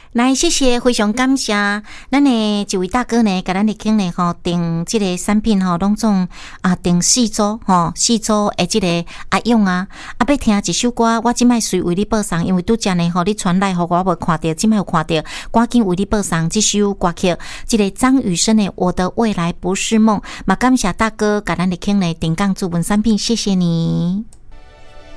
来，谢谢，非常感谢咱的这位大哥呢，甲咱的经理吼订这个产品吼，拢总订4组吼，4组的这个阿勇啊，要听一首歌，我即摆随为你播送，因为拄则呢吼，你传来互我无看到，即摆有看到，赶紧为你播送这首歌曲，这个张雨生的《我的未来不是梦》，嘛感谢大哥甲咱的经理订购主文产品，谢谢你。